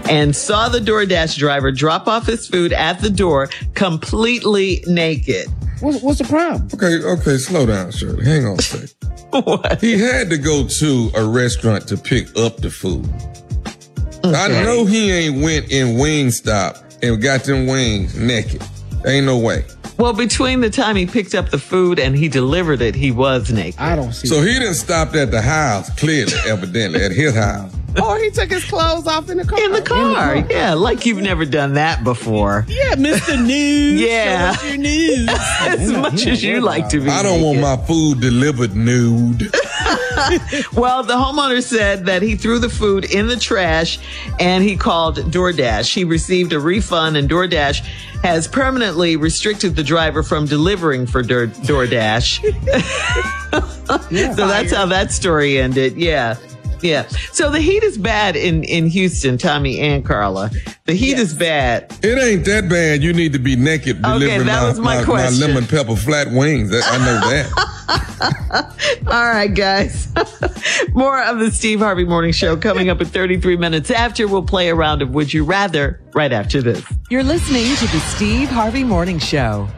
and saw the DoorDash driver drop off his food at the door completely naked. What's the problem? Okay, slow down, Shirley. Hang on a second. What? He had to go to a restaurant to pick up the food. Okay. I know he ain't went in Wingstop and got them wings naked. Ain't no way. Well, between the time he picked up the food and he delivered it, he was naked. I don't see So he didn't stop at the house, clearly, evidently, at his house. Or he took his clothes off in the car. In the car. Yeah, like you've never done that before. Yeah, Mr. News. Yeah. Show us your news. As much as you like to be I don't naked. want my food delivered nude. Well, the homeowner said that he threw the food in the trash and he called DoorDash. He received a refund, and DoorDash has permanently restricted the driver from delivering for DoorDash. So that's how that story ended. Yeah. So the heat is bad in Houston, Tommy and Carla. The heat is bad. It ain't that bad. You need to be naked delivering that was my my question. lemon pepper flat wings. I know that. All right, guys. More of the Steve Harvey Morning Show coming up at 33 minutes after. We'll play a round of Would You Rather right after this. You're listening to the Steve Harvey Morning Show.